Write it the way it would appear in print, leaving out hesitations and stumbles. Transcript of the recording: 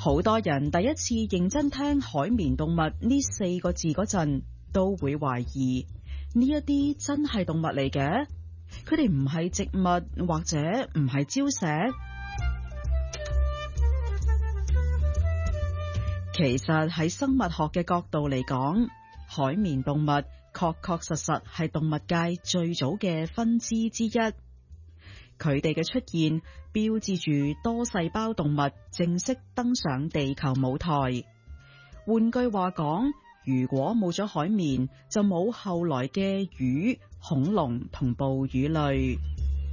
好多人第一次認真聽海綿動物呢4個字嗰陣，都會懷疑呢一啲真係動物嚟嘅？佢哋唔係植物或者唔係礁石？其實喺生物學嘅角度嚟講，海綿動物確確實實係動物界最早嘅分支之一。佢哋嘅出現標誌住多細胞動物正式登上地球舞台。換句話講，如果冇咗海綿，就冇後來嘅魚、恐龍同哺乳類。